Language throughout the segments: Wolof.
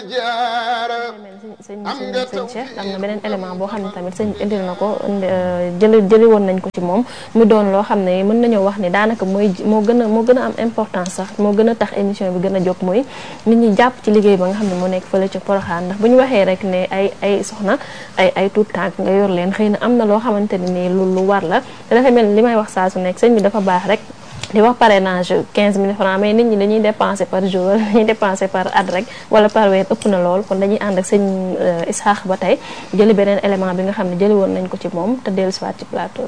sëñ Cheikh am na beneen élément boo xam ne tamit sëñ indil na ko jëli woon nañ ko ci moom mu doon loo xam ne mën nañoo wax ni daanaka moo gën a am importance sax moo gën a tax émission bi gën a jóg mooy nit ñi jàpp ci liggéey ba nga xam ne moo nekk fële ca Porokhane ndax bu ñu waxee rek ne ay soxna ay tuut tànk nga yor leen xëy na am na loo xamante ne nii lu war la te dafa mel ni li may wax saa su nekk sëñ bi dafa baax rek di wax parrainage 15 000 francs mais nit ñi dañuy dépenser par jour wala dañuy dépenser par at rek wala par weer ëpp na lool kon dañuy ànd ak sëñ Isaax ba tey jëli beneen élément bi nga xam ne jëli woon nañ ko ci moom te dellu siwaat ci plateau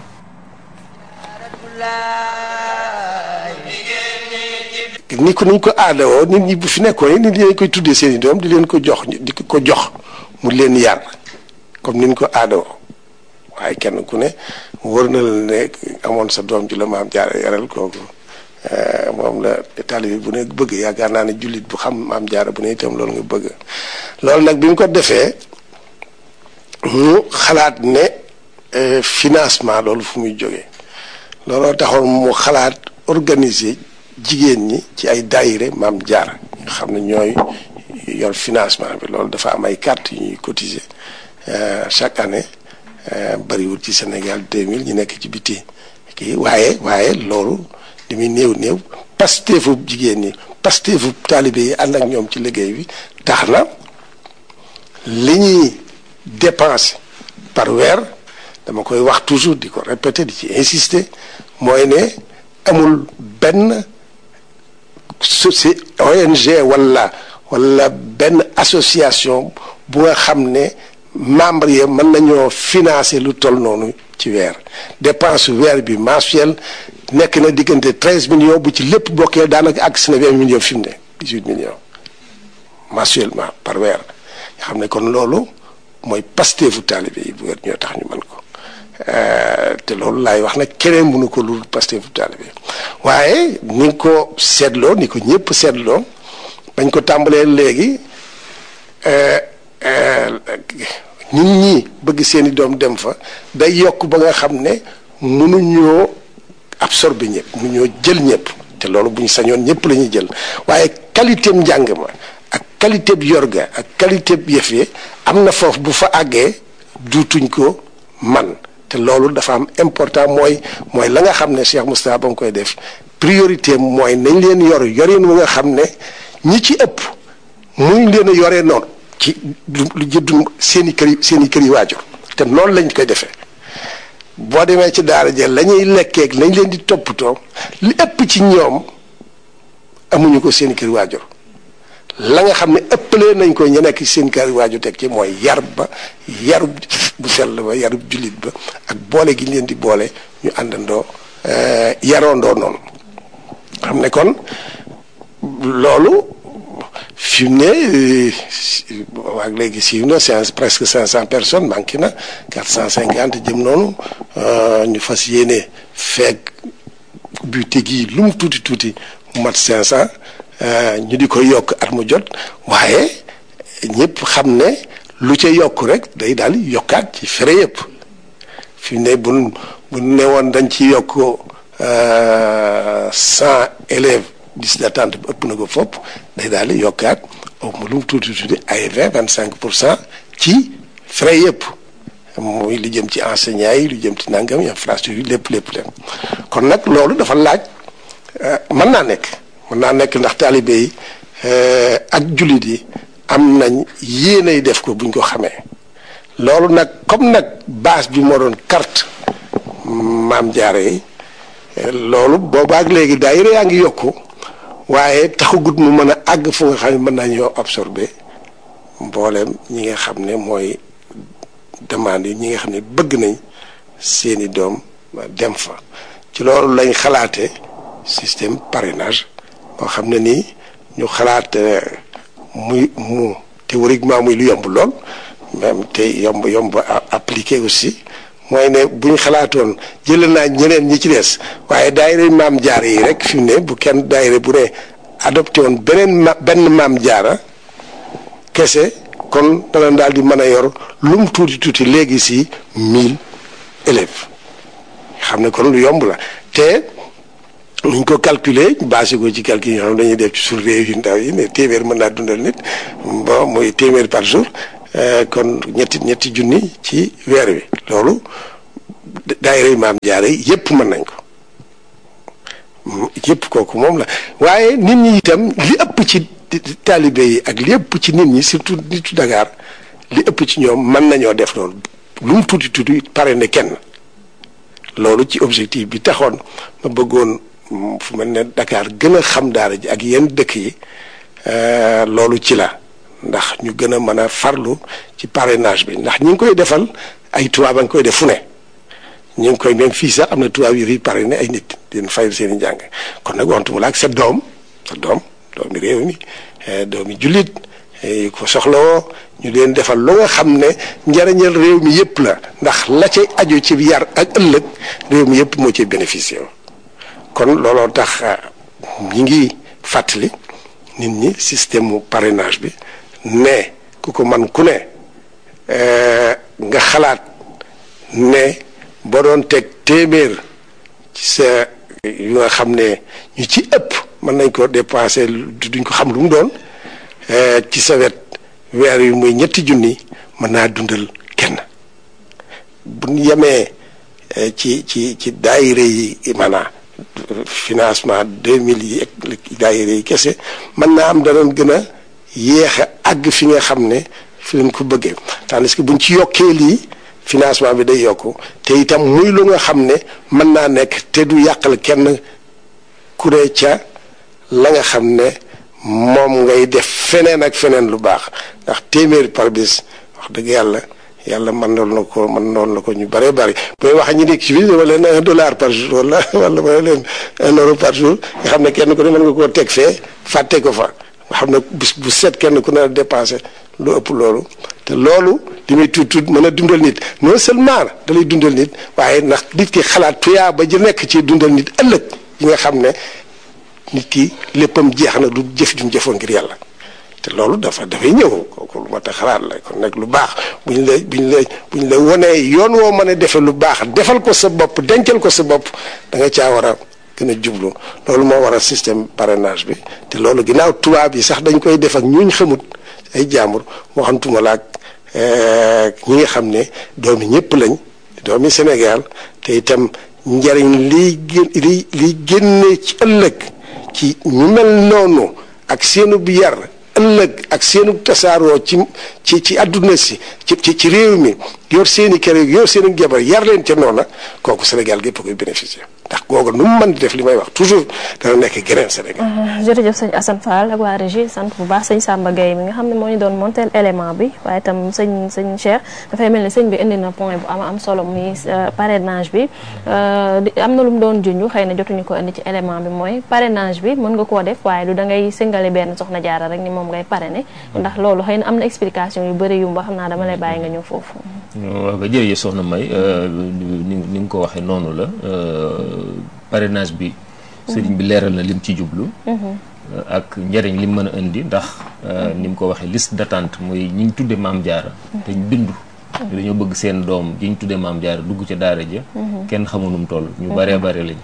bi. ni ko aadawoo nit ñi bu fi nekkoon nit ñi dañ koy tuddee seen i doom di leen ko jox mu leen yar comme ni ñu ko aadawoo waaye kenn ku ne wër na la ne amoon sa doom ji la maam jaara yaral kooku moom la taalibe bu ne bëgg yaakaar naa ne jullit bu xam maam jaara bu ne itam loolu nga bëgg loolu nag bi mu ko defee mu xalaat ne financement loolu fu muy jógee looloo taxoon mu xalaat organiser jigéen ñi ci ay daayire maam jaara nga xam ne ñooy yor financement bi loolu dafa am ay carte yu ñuy cotiser chaque année bariwul ci Sénégal 2000 ñu nekk ci biti kii waaye loolu li muy néew pasteefu jigéen ñi pasteefu taalibe yi ànd ak ñoom ci liggéey bi tax na li ñuy dépenser par weer dama koy wax toujours di ko répéter di ci insister mooy ne amul benn ONG wala benn association bu nga xam ne membre yi mën nañoo financer lu toll noonu ci weer dépense weer bi mensuel nekk na diggante 13 millions bu ci lépp bokkee daanaka àgg si na 20 millions fi mu ne 18 millions mensuellement par weer nga xam ne kon loolu mooy pasteefu taalibe yi bu weer ñoo tax ñu mën ko te loolu laay wax nag keneen mënu ko lu pasteefu taalibe waaye ni nga ko seetloo ni ko ñëpp seetloo bañ ko tàmbalee léegi nit ñi bëgg seeni doom dem fa day yokk ba nga xam ne mënuñoo absorber ñëpp mënuñoo jël ñëpp te loolu bu ñu sañoon ñëpp la ñuy jël waaye qualité njàng ma ak qualité bi yorga ak qualité bi yëf yi am na foofu bu fa àggee duutuñ ko man te loolu dafa am important mooy la nga xam ne Cheikh Moustapha ba mu koy def priorité mooy nañ leen yorin wu nga xam ne ñi ci ëpp muñ leen a yoree noonu ci lu jëddu seen i kër yi waajur te noonu lañ koy defee boo demee ci daara ja la ñuy lekkeeg lañ leen di toppatoo li ëpp ci ñoom amuñu ko seen i kër waajur la nga xam ne ëppalee nañ ko ñu nekk seen kër waajur teg ci mooy yarub bu sell ba yarub jullit ba ak boole gi leen di boole ñu àndandoo yaroondoo noonu xam ne kon loolu fi mu ne waag léegi siiw na presque 500 personnes manqué na 450 jëm noonu ñu fas yéene feeg bu tegi lu mu tuuti mu mat 500 ñu di ko yokk at mu jot waaye ñëpp xam ne lu ca yokk rek day daal yokkaat ci frais yëpp fi mu ne bu ne woon dañ ci yokk 100 élèves liste d'attente bi ëpp na ko fopp day daal di yokkaat lu mu tuuti ay 25% ci frais yëpp muy li jëm ci enseignants yi lu jëm ci nangam infrastructure lépp kon nag loolu dafa laaj mën naa nekk ndax taalibe yi ak jullit yi am nañ yéenay def ko buñ ko xamee loolu nag comme nag base bi moo doon carte maam jaare yi loolu boobaak léegi daayira yaa ngi yokku waaye taxagut mu mën a àgg fu nga xam ne mën nañoo absorber mbooleem ñi nga xam ne mooy demande yi ñi nga xam ne bëgg nañ seeni doom dem fa ci loolu lañ xalaate système parrainage boo xam ne nii ñu xalaat mu théoriquement muy lu yomb lool même te yomb appliqué aussi mooy ne bu ñu xalaatoon jëlee naa ñeneen ñi ci des waaye daayira maam jaara yi rek fi mu ne bu kenn daayira bu ne adopté woon benn maam jaara kese kon dana daal di mën a yor lum tuuti léegi si 1000 élèves xam ne kon lu yomb la te nuñ ko calculer basé ko ci calcul yoo xam dañuy def ci suñu réew yu ndaw yi ne téeméer mën naa dundal nit bon mooy téeméer par jour kon ñetti junni ci weer wi loolu daayira Maam Jaara yépp mën nañ ko yépp kooku moom la waaye nit ñi itam li ëpp ci taalibe yi ak li ëpp ci nit ñi surtout nitu Dakar li ëpp ci ñoom mën nañoo def loolu lu mu tuuti pare ne kenn loolu ci objectif bi taxoon ma bëggoon fu mel ne Dakar gën a xam daara ji ak yenn dëkk yi loolu ci la ndax ñu gën a mën a farlu ci parrainage bi ndax ñi ngi koy defal ay tubaab a ngi koy def fu ne ñu ngi koy même fii sax am na tubaab yu fi parrainé ay nit di fayal seen i njàng kon nag waxtuma la ak sa doomi réew mi doomi jullit yu ko soxlawoo ñu leen defal lu nga xam ne njariñal réew mi yëpp la ndax la ca aju ci yar ak ëllëg réew mi yëpp moo ci bénéficié kon looloo tax ñi ngi fàttali nit ñi système mu parrainage bi ne ku ko man ku ne nga xalaat ne boo doon teg téeméer ci sa yu nga xam ne ñu ci ëpp mën nañ ko dépensé duñ ko xam lu mu doon ci sa wet weer yu muy ñetti junni mën naa dundal kenn bu ñu yemee ci daayira yi maanaam financement 2000 yi ak daayira yi kese mën naa am danoon gën a yéex a àgg fi nga xam ne fi leen ko bëggee tandis que buñ ci yokkee lii financement bi day yokku te itam muy lu nga xam ne mën naa nekk te du yàqal kenn kuré ca la nga xam ne moom ngay def feneen ak feneen lu baax ndax téeméeri par bis wax dëgg yàlla mën noonu la ko ñu bëree bëri booy wax ñu nekk ci biir dama leen $1 par jour wala ma leen €1 par jour nga xam ne kenn ku ne mën nga koo teg fee fàtte ko fa nga xam ne bis bu set kenn ku ne dépensé lu ëpp loolu te loolu li muy tuut mën a dundal nit non seulement da lay dundal nit waaye ndax nit ki xalaat tuyaa ba ji nekk ci dundal nit ëllëg yi nga xam ne nit ki léppam jeex na du jëf jum jëfoon ngir yàlla te loolu dafay ñëw kooku lu ma tax xalaat la kon nag lu baax buñ la wonee yoon woo mën a defee lu baax defal ko sa bopp dencal ko sa bopp da nga caa war a gën a jublu loolu moo war a système parrainage bi te loolu ginnaaw tubaab yi sax dañ koy def ak ñuñ xamut ay jaambur waxantuma la ak ñi nga xam ne doomi ñëpp lañ doomi Sénégal te itam njariñ liy génne ci ëllëg ci ñu mel noonu ak seenu bi yar ëllëg ak seenu tasaaroo ci àdduna si ci réew mi yor seeni kër yor seeni jabar yar leen ca noona kooku Sénégal gépp koy bénéficier ndax googu nu mu mën di def li may wax toujours dana nekk geneen Sénégal. jërëjëf sëñ Assane Fall ak waa régie sant bu baax sëñ Samba Gueye mi nga xam ne moo ñu doon monteel élément bi waaye itam sëñ Cheikh dafay mel ni sëñ bi indi na point bu am solo muy parrainage bi am na lu mu doon junj xëy na jotuñu ko indi ci élément bi mooy parrainage bi mën nga koo def waaye du da ngay singale benn soxna jaara rek ni moom ngay parrainer ndax loolu xëy na am na explication yu bëri yu mu ba xam naa dama lay bàyyi nga ñëw foofu. waaw ba jërëjëf soxna May ni nga ko waxee noonu la parrainage bi sëriñ bi leeral na lim ci jublu ak njëriñ lim mën a indi ndax ni mu ko waxee liste d'attente mooy ñi ñu tudde Maam Jaara te ñu bindu dañoo bëgg seen doom ji ñu tudde Maam Jaara dugg ca daara ja kenn xamu nu mu toll ñu baree bare lañ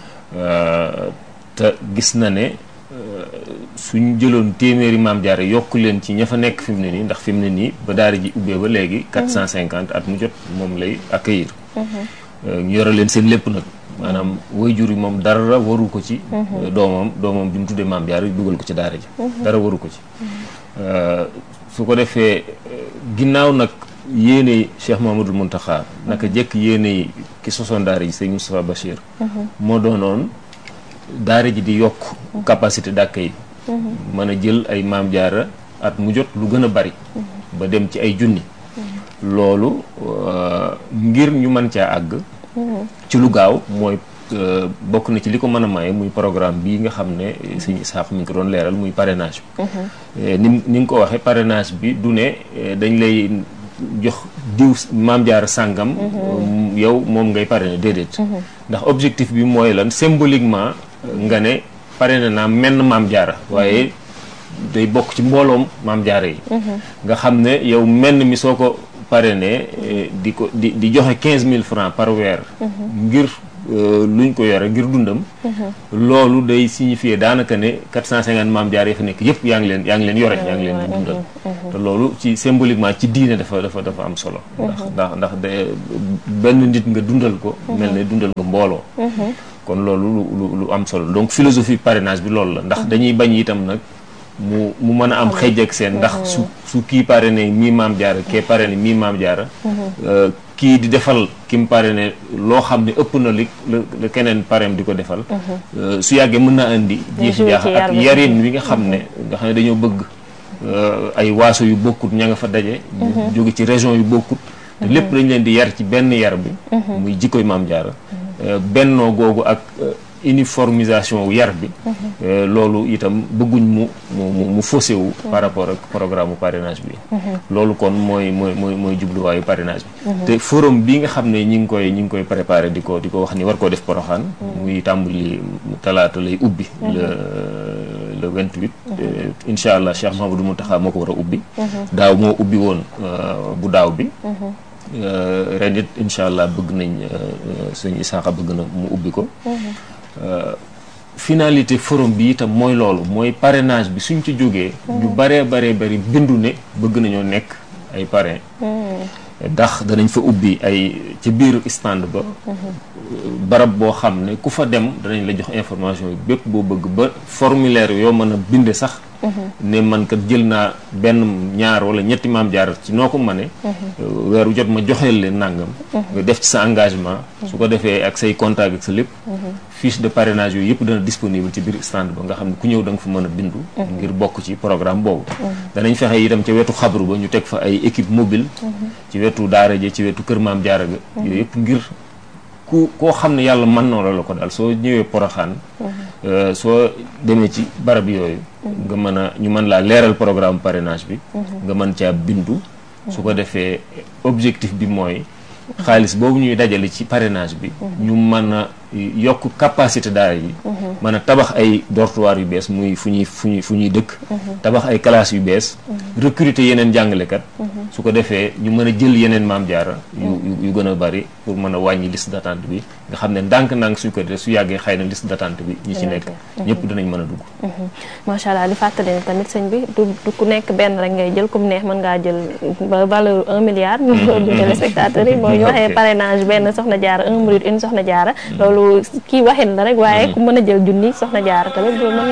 te gis na ne suñ jëloon téeméeri Maam Jaara yokk leen ci ña fa nekk fi mu ne nii ndax fi mu ne nii ba daara ji ubbee ba léegi 450 at mu jot moom lay accueillir ñu yore leen seen lépp nag maanaam waajur yi moom dara waru ko ci doomam bi mu tuddee Maam Jaara dugal ko ci daara ji dara waru ko ci su ko defee ginnaaw nag yéene Cheikh Mamadou Mountakha naka jekk yéene yi ki sosoon daara ji sëñ Moustapha Bachir moo doonoon daara ji di yokk capacité d'accueil mën a jël ay Maam Jaara at mu jot lu gën a bari ba dem ci ay junni loolu ngir ñu mën caa àgg ci lu gaaw mooy bokk na ci li ko mën a maye muy programme bii nga xam ne sëñ Isaax mi ngi ko doon leeral muy parrainage bi ni nga ko waxee parrainage bi du ne dañ lay jox diw Maam Jaara sàngam yow moom ngay parrainer déedéet ndax objectif bi mooy lan symboliquement nga ne parrainé naa menn Maam Jaara waaye day bokk ci mbooloom Maam Jaara yi nga xam ne yow menn mi soo ko parrainé di joxe 15 000 francs par weer ngir luñ ko yore ngir dundam loolu day signifier daanaka ne 450 maam jaar yi fa nekk yëpp yaa ngi leen yore yaa ngi leen di dundal te loolu ci symboliquement ci diine dafa am solo ndax benn nit nga dundal ko mel ne dundal nga mbooloo kon loolu lu am solo donc philosophie parrainage bi loolu la ndax dañuy bañ itam nag mu mën a am xëj ak seen ndax su kii parrainé mii maam jaara kee parrainé mii maam jaara kii di defal ki mu parrainé loo xam ne ëpp na li la keneen parrain di ko defal su yàggee mën naa indi jiixi jaax ak yarin wi nga xam ne dañoo bëgg ay waaso yu bokkut ña nga fa daje jóge ci région yu bokkut te lépp dañ leen di yar ci benn yar bi muy jikkoy maam jaara bennoo googu ak uniformisation yar bi loolu itam bëgguñ mu faussé wu par rapport ak programme parrainage bi loolu kon mooy jubluwaayu parrainage bi te forum bi nga xam ne ñi ngi koy préparé di ko wax ni war koo def Porokhane muy tàmbali talaata lay ubbi le 28 incha allah Cheikh Mahamadou Mountakha moo ko war a ubbi daaw moo ubbi woon bu daaw bi ren it incha allah bëgg nañ sëñ Isaaxa bëgg na mu ubbi ko finalité forum bi itam mooy loolu mooy parrainage bi suñ ci jógee ñu baree bindu ne bëgg nañoo nekk ay parrain ndax danañ fa ubbi ay ci biir stand ba barab boo xam ne ku fa dem danañ la jox information yi bépp boo bëgg ba formulaire yoo mën a binde sax ne man kat jël naa benn ñaar wala ñetti maam jaar ci noo ko mëne weeru jot ma joxeel leen nangam nga def ci sa engagement su ko defee ak say contact ak sa lépp fiche de parrainage yooyu yëpp dana disponible ci biir stand ba nga xam ne ku ñëw da nga fa mën a bindu ngir bokk ci programme boobu danañ fexe itam ca wetu xabru ba ñu teg fa ay équipe mobile ci wetu daara ja ci wetu kër maam jaara ga yooyu yëpp ngir koo xam ne yàlla mën na la ko daal soo ñëwee Porokhane soo demee ci barab yooyu nga ñu mën laa leeral programme parrainage bi nga mën caa bindu su ko defee objectif bi mooy xaalis boobu ñuy dajale ci parrainage bi ñu mën a yokk capacité daara yi mën a tabax ay dortoir yu bees muy fu ñuy dëkk tabax ay classes yu bees recruter yeneen jàngalekat su ko defee ñu mën a jël yeneen maam jaara yu gën a bari pour mën a wàññi liste d'attente bi nga xam ne ndànk-ndànk suñ ko defee su yàggee xëy na liste d'attente bi ñi ci nekk ñëpp dinañ mën a dugg macha allah di fàttali ne tamit sëñ bi du ku nekk benn rek ngay jël comme neex mën ngaa jël valeur 1 milliard ñu ko téléspectateurs yi mooy ñu waxee parrainage benn soxna jaara 1 minute une soxna jaara loolu kii waxin la rek waaye ku mën a jël junni soxna jaara tamit